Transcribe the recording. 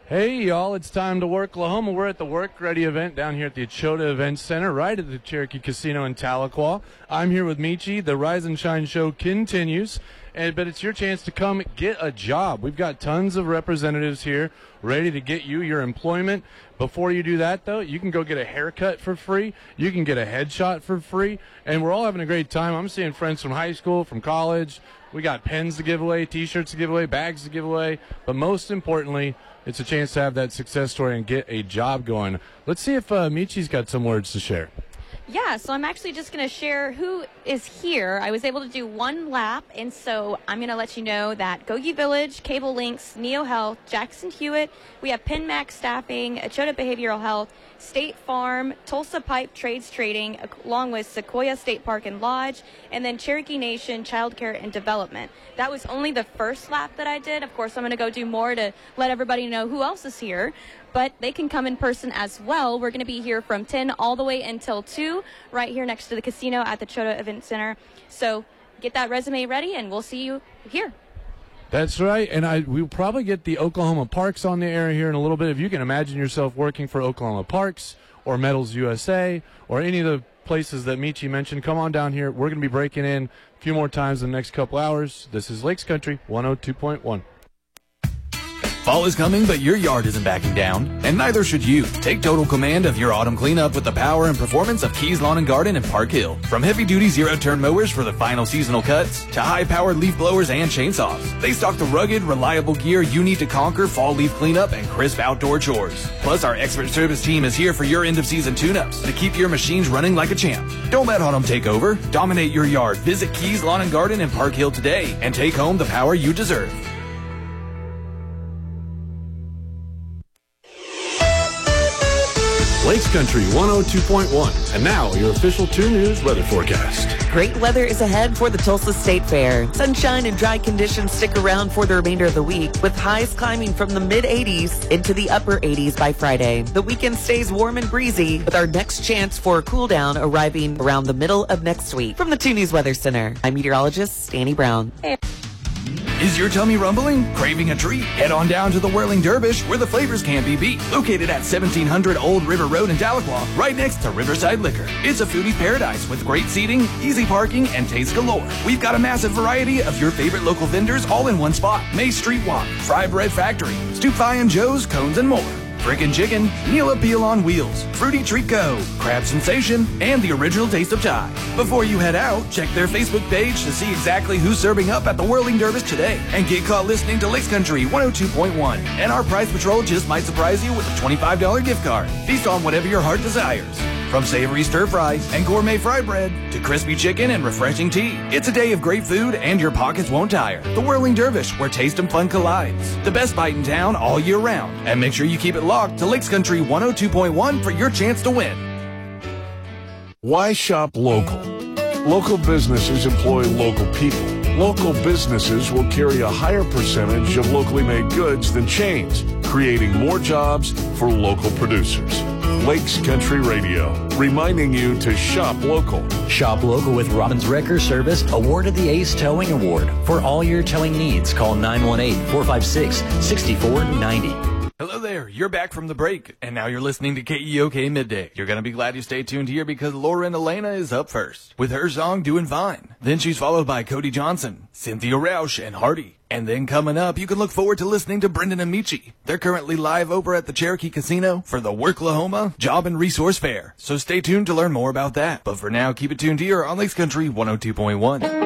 Hey, y'all, it's time to work Oklahoma. We're at the Work Ready event down here at the Echota Event Center, right at the Cherokee Casino in Tahlequah. I'm here with Michi. The Rise and Shine show continues, but it's your chance to come get a job. We've got tons of representatives here ready to get you your employment. Before you do that, though, you can go get a haircut for free. You can get a headshot for free, and we're all having a great time. I'm seeing friends from high school, from college. We got pens to give away, T-shirts to give away, bags to give away, but most importantly, it's a chance to have that success story and get a job going. Let's see if Michi's got some words to share. Yeah, so I'm actually just going to share who is here. I was able to do one lap, and so I'm going to let you know that Gogi Village, Cable Links, Neo Health, Jackson Hewitt, we have PenMax Staffing, Echota Behavioral Health, State Farm, Tulsa Pipe Trades Trading, along with Sequoia State Park and Lodge, and then Cherokee Nation Child Care and Development. That was only the first lap that I did. Of course, I'm going to go do more to let everybody know who else is here. But they can come in person as well. We're going to be here from 10 all the way until 2, right here next to the casino at the Echota Event Center. So get that resume ready, and we'll see you here. That's right, and we'll probably get the Oklahoma Parks on the air here in a little bit. If you can imagine yourself working for Oklahoma Parks or Metals USA or any of the places that Michi mentioned, come on down here. We're going to be breaking in a few more times in the next couple hours. This is Lakes Country 102.1. Fall is coming, but your yard isn't backing down, and neither should you. Take total command of your autumn cleanup with the power and performance of Keys Lawn & Garden in Park Hill. From heavy-duty zero-turn mowers for the final seasonal cuts to high-powered leaf blowers and chainsaws, they stock the rugged, reliable gear you need to conquer fall leaf cleanup and crisp outdoor chores. Plus, our expert service team is here for your end-of-season tune-ups to keep your machines running like a champ. Don't let autumn take over. Dominate your yard. Visit Keys Lawn & Garden in Park Hill today and take home the power you deserve. Lakes Country 102.1. And now, your official 2 News weather forecast. Great weather is ahead for the Tulsa State Fair. Sunshine and dry conditions stick around for the remainder of the week, with highs climbing from the mid-80s into the upper 80s by Friday. The weekend stays warm and breezy, with our next chance for a cool down arriving around the middle of next week. From the 2 News Weather Center, I'm meteorologist Danny Brown. Is your tummy rumbling? Craving a treat? Head on down to the Whirling Dervish, where the flavors can't be beat. Located at 1700 Old River Road in Tahlequah, right next to Riverside Liquor. It's a foodie's paradise with great seating, easy parking, and taste galore. We've got a massive variety of your favorite local vendors all in one spot. Mace Street Walk, Fry Bread Factory, Stoop Fi and Joe's, Cones and more. Frickin' Chicken, Neil Appeal on Wheels, Fruity Treat Co., Crab Sensation, and the original Taste of Thai. Before you head out, check their Facebook page to see exactly who's serving up at the Whirling Dervish today. And get caught listening to Lakes Country 102.1. And our prize patrol just might surprise you with a $25 gift card. Feast on whatever your heart desires. From savory stir fry and gourmet fry bread to crispy chicken and refreshing tea. It's a day of great food and your pockets won't tire. The Whirling Dervish, where taste and fun collides. The best bite in town all year round. And make sure you keep it locked to Lakes Country 102.1 for your chance to win. Why shop local? Local businesses employ local people. Local businesses will carry a higher percentage of locally made goods than chains, creating more jobs for local producers. Lakes Country Radio, reminding you to shop local. Shop local with Robbins Wrecker Service, awarded the Ace Towing Award. For all your towing needs, call 918-456-6490. Hello there, you're back from the break, and now you're listening to KEOK Midday. You're gonna be glad you stayed tuned here because Lauren Elena is up first, with her song Doing Fine. Then she's followed by Cody Johnson, Cynthia Roush, and Hardy. And then coming up, you can look forward to listening to Brendan and Michi. They're currently live over at the Cherokee Casino for the Worklahoma Job and Resource Fair. So stay tuned to learn more about that. But for now, keep it tuned here on Lakes Country 102.1.